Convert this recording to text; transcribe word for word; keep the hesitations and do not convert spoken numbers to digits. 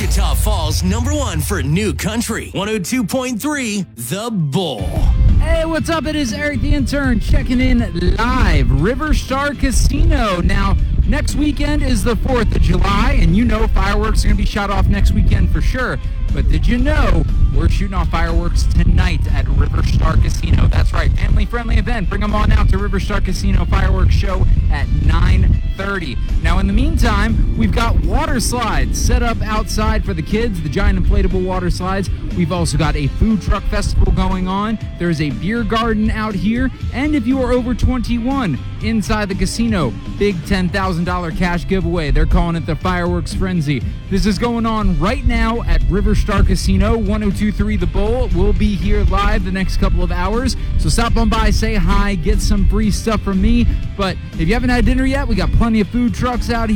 Wichita Falls number one for new country. one oh two point three The Bull. Hey, what's up? It is Eric the Intern checking in live. River Star Casino. Now, next weekend is the fourth of July, and you know fireworks are going to be shot off next weekend for sure. But did you know we're shooting off fireworks tonight at River Star Casino? That's right, family-friendly event. Bring them on out to River Star Casino fireworks show at nine thirty. Now, in the meantime, we've got water slides set up outside for the kids, the giant inflatable water slides. We've also got a food truck festival going on. There's a beer garden out here. And if you are over twenty-one, inside the casino, big ten thousand dollars cash giveaway. They're calling it the Fireworks Frenzy. This is going on right now at River Star Casino, one oh two point three The Bull. We'll be here live the next couple of hours. So stop on by, say hi, get some free stuff from me. But if you haven't had dinner yet, we got plenty of food trucks out here.